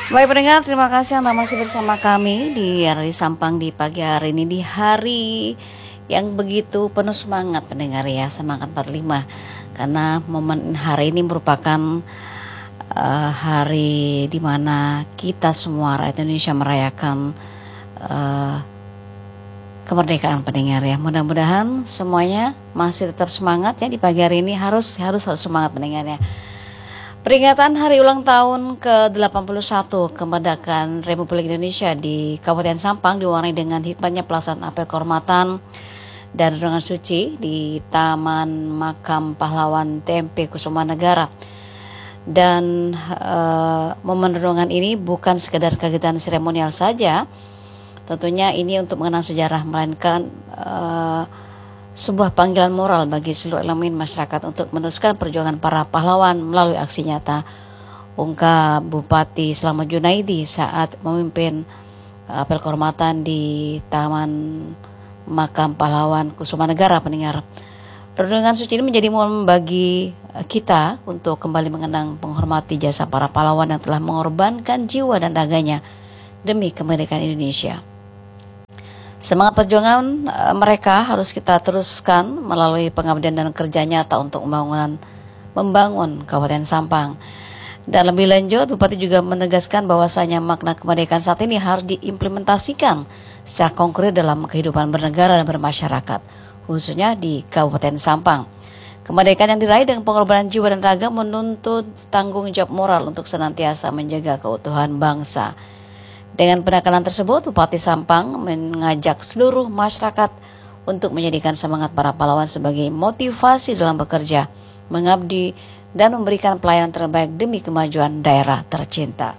Baik pendengar, terima kasih Anda masih bersama kami di RRI Sampang di pagi hari ini, di hari yang begitu penuh semangat pendengar ya, semangat 45. Karena momen hari ini merupakan hari di mana kita semua rakyat Indonesia merayakan uh, kemerdekaan pendengar ya. Mudah-mudahan semuanya masih tetap semangat ya di pagi hari ini, harus semangat pendengar ya. Peringatan hari ulang tahun ke-81 kemerdekaan Republik Indonesia di Kabupaten Sampang diwarnai dengan hikmatnya pelaksanaan apel kehormatan dan renungan suci di Taman Makam Pahlawan TMP Kusumanegara. Dan momen renungan ini bukan sekedar kegiatan seremonial saja, tentunya ini untuk mengenang sejarah, melainkan sebuah panggilan moral bagi seluruh elemen masyarakat untuk meneruskan perjuangan para pahlawan melalui aksi nyata, ungkap Bupati Slamet Junaidi saat memimpin apel kehormatan di Taman Makam Pahlawan Kusumanegara pendengar. Renungan suci ini menjadi momen bagi kita untuk kembali mengenang, menghormati jasa para pahlawan yang telah mengorbankan jiwa dan raganya demi kemerdekaan Indonesia. Semangat perjuangan mereka harus kita teruskan melalui pengabdian dan kerja nyata untuk membangun Kabupaten Sampang. Dan lebih lanjut, Bupati juga menegaskan bahwasanya makna kemerdekaan saat ini harus diimplementasikan secara konkret dalam kehidupan bernegara dan bermasyarakat, khususnya di Kabupaten Sampang. Kemerdekaan yang diraih dengan pengorbanan jiwa dan raga menuntut tanggung jawab moral untuk senantiasa menjaga keutuhan bangsa. Dengan penekanan tersebut, Bupati Sampang mengajak seluruh masyarakat untuk menjadikan semangat para pahlawan sebagai motivasi dalam bekerja, mengabdi, dan memberikan pelayanan terbaik demi kemajuan daerah tercinta.